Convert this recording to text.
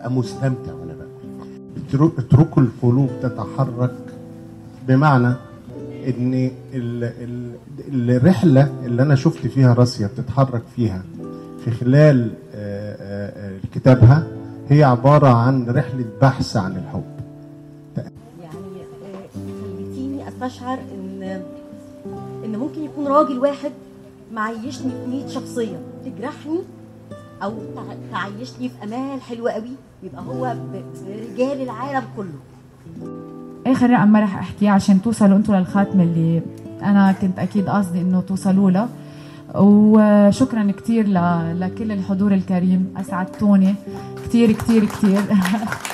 ابقى مستمتع وانا باكل. اتركوا القلوب تتحرك، بمعنى ان الرحله اللي انا شفت فيها راسيا بتتحرك فيها في خلال كتابها هي عباره عن رحله بحث عن الحب. يعني خليتيني استشعر ان ممكن يكون راجل واحد معيشني في 100 شخصيه تجرحني او تعيشني في امال حلوه قوي، يبقى هو برجال العالم كله. اخر رقم ما رح احكيه عشان توصلوا انتوا للخاتمه اللي انا كنت اكيد قصدي انه توصلوا لها. وشكرا كثير لكل الحضور الكريم، اسعدتوني كثير كثير كثير.